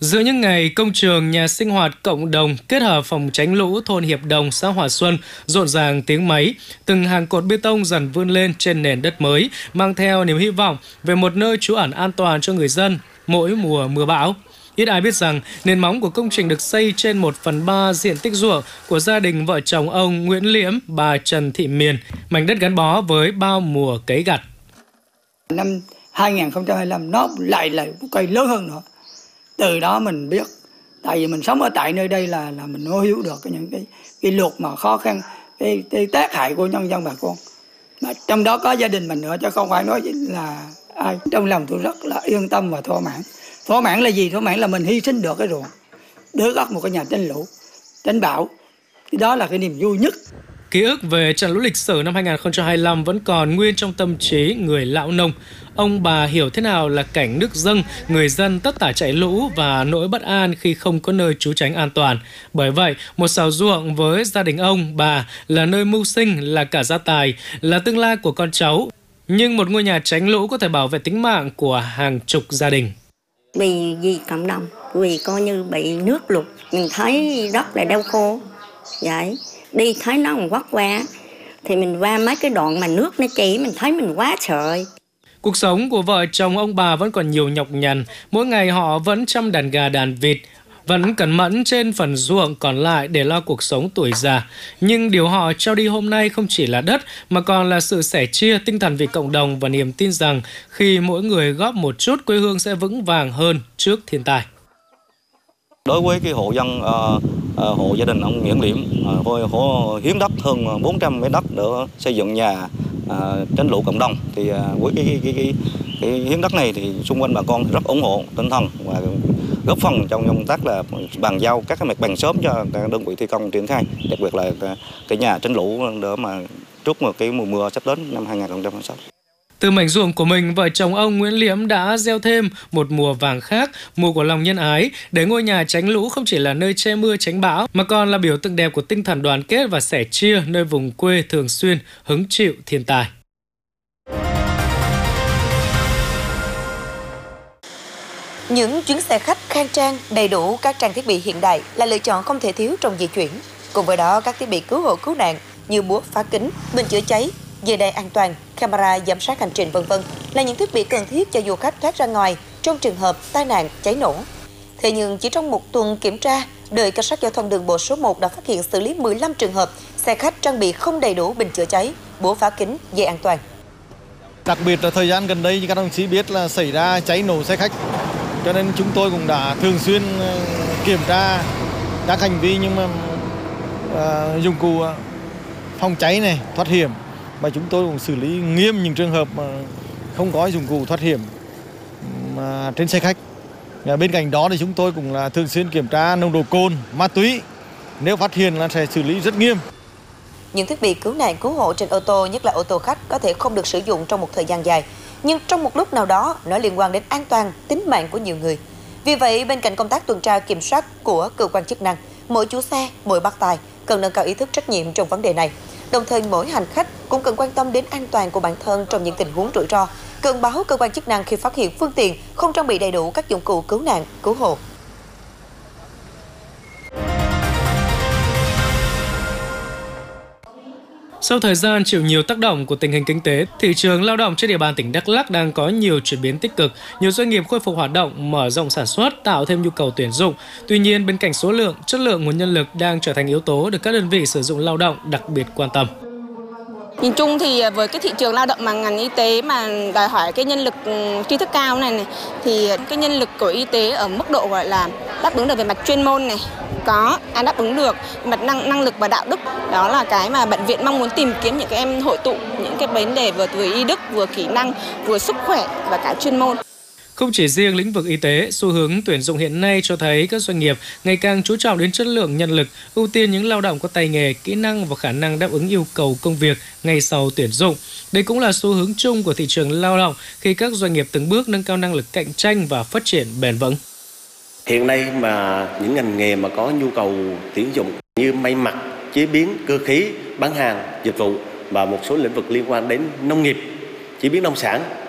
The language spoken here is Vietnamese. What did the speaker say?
Giữa những ngày công trường, nhà sinh hoạt cộng đồng kết hợp phòng tránh lũ thôn Hiệp Đồng, xã Hòa Xuân rộn ràng tiếng máy, từng hàng cột bê tông dần vươn lên trên nền đất mới, mang theo niềm hy vọng về một nơi trú ẩn an toàn cho người dân mỗi mùa mưa bão. Ít ai biết rằng nền móng của công trình được xây trên 1/3 diện tích ruộng của gia đình vợ chồng ông Nguyễn Liễm, bà Trần Thị Miền, mảnh đất gắn bó với bao mùa cấy gặt. Năm 2025 nó lại là một cây lớn hơn nữa. Từ đó mình biết, tại vì mình sống ở tại nơi đây là mình mới hiểu được những cái luật mà khó khăn, cái tác hại của nhân dân bà con. Mà trong đó có gia đình mình nữa, chứ không phải nói là ai. Trong lòng tôi rất là yên tâm và thỏa mãn. Thỏa mãn là gì? Thỏa mãn là mình hy sinh được cái ruộng, đỡ gắt một cái nhà tránh lũ, tránh bão. Thì đó là cái niềm vui nhất. Ký ức về trận lũ lịch sử năm 2025 vẫn còn nguyên trong tâm trí người lão nông. Ông bà hiểu thế nào là cảnh nước dâng, người dân tất tả chạy lũ và nỗi bất an khi không có nơi trú tránh an toàn. Bởi vậy, một xào ruộng với gia đình ông, bà là nơi mưu sinh, là cả gia tài, là tương lai của con cháu. Nhưng một ngôi nhà tránh lũ có thể bảo vệ tính mạng của hàng chục gia đình. Vì cộng đồng, vì coi như bị nước lụt, mình thấy rất là đau khổ. Vậy, đi thấy nó còn quắt qua, thì mình qua mấy cái đoạn mà nước nó chảy, mình thấy mình quá sợ. Cuộc sống của vợ chồng ông bà vẫn còn nhiều nhọc nhằn, mỗi ngày họ vẫn chăm đàn gà đàn vịt, vẫn cẩn mẫn trên phần ruộng còn lại để lo cuộc sống tuổi già. Nhưng điều họ trao đi hôm nay không chỉ là đất mà còn là sự sẻ chia, tinh thần vì cộng đồng và niềm tin rằng khi mỗi người góp một chút, quê hương sẽ vững vàng hơn trước thiên tai. Đối với cái hộ dân, hộ gia đình ông Nguyễn Liễm, họ hiến đất hơn 400 mét đất để xây dựng nhà tránh lũ cộng đồng, thì với cái hiến đất này thì xung quanh bà con rất ủng hộ tinh thần và góp phần trong công tác là bàn giao các cái mặt bằng sớm cho đơn vị thi công triển khai, đặc biệt là cái nhà tránh lũ để mà trước một cái mùa mưa sắp đến năm 2026. Từ mảnh ruộng của mình, vợ chồng ông Nguyễn Liễm đã gieo thêm một mùa vàng khác, mùa của lòng nhân ái, để ngôi nhà tránh lũ không chỉ là nơi che mưa tránh bão, mà còn là biểu tượng đẹp của tinh thần đoàn kết và sẻ chia nơi vùng quê thường xuyên hứng chịu thiên tai. Những chuyến xe khách khang trang, đầy đủ các trang thiết bị hiện đại là lựa chọn không thể thiếu trong di chuyển. Cùng với đó, các thiết bị cứu hộ cứu nạn như búa phá kính, bình chữa cháy, dây đai an toàn, camera giám sát hành trình v.v. là những thiết bị cần thiết cho du khách thoát ra ngoài trong trường hợp tai nạn, cháy nổ. Thế nhưng chỉ trong một tuần kiểm tra, đội cảnh sát giao thông đường bộ số 1 đã phát hiện xử lý 15 trường hợp xe khách trang bị không đầy đủ bình chữa cháy, búa phá kính, dây an toàn. Đặc biệt là thời gian gần đây, như các đồng chí biết là xảy ra cháy nổ xe khách, cho nên chúng tôi cũng đã thường xuyên kiểm tra các hành vi nhưng mà dụng cụ phòng cháy này, thoát hiểm, và chúng tôi cũng xử lý nghiêm những trường hợp mà không có dụng cụ thoát hiểm trên xe khách. Bên cạnh đó thì chúng tôi cũng là thường xuyên kiểm tra nồng độ cồn, ma túy, nếu phát hiện là sẽ xử lý rất nghiêm. Những thiết bị cứu nạn cứu hộ trên ô tô, nhất là ô tô khách, có thể không được sử dụng trong một thời gian dài, nhưng trong một lúc nào đó nó liên quan đến an toàn, tính mạng của nhiều người. Vì vậy, bên cạnh công tác tuần tra kiểm soát của cơ quan chức năng, mỗi chủ xe, mỗi bác tài cần nâng cao ý thức trách nhiệm trong vấn đề này. Đồng thời, mỗi hành khách cũng cần quan tâm đến an toàn của bản thân trong những tình huống rủi ro, cần báo cơ quan chức năng khi phát hiện phương tiện không trang bị đầy đủ các dụng cụ cứu nạn, cứu hộ. Sau thời gian chịu nhiều tác động của tình hình kinh tế, thị trường lao động trên địa bàn tỉnh Đắk Lắk đang có nhiều chuyển biến tích cực. Nhiều doanh nghiệp khôi phục hoạt động, mở rộng sản xuất, tạo thêm nhu cầu tuyển dụng. Tuy nhiên, bên cạnh số lượng, chất lượng nguồn nhân lực đang trở thành yếu tố được các đơn vị sử dụng lao động đặc biệt quan tâm. Nhìn chung thì với cái thị trường lao động mà ngành y tế mà đòi hỏi cái nhân lực tri thức cao này thì cái nhân lực của y tế ở mức độ gọi là đáp ứng được về mặt chuyên môn này, có đáp ứng được mặt năng lực và đạo đức. Đó là cái mà bệnh viện mong muốn tìm kiếm, những cái em hội tụ những cái vấn đề vừa y đức, vừa kỹ năng, vừa sức khỏe và cả chuyên môn. Không chỉ riêng lĩnh vực y tế, xu hướng tuyển dụng hiện nay cho thấy các doanh nghiệp ngày càng chú trọng đến chất lượng nhân lực, ưu tiên những lao động có tay nghề, kỹ năng và khả năng đáp ứng yêu cầu công việc ngay sau tuyển dụng. Đây cũng là xu hướng chung của thị trường lao động khi các doanh nghiệp từng bước nâng cao năng lực cạnh tranh và phát triển bền vững. Hiện nay mà những ngành nghề mà có nhu cầu tuyển dụng như may mặc, chế biến, cơ khí, bán hàng, dịch vụ và một số lĩnh vực liên quan đến nông nghiệp, chế biến nông sản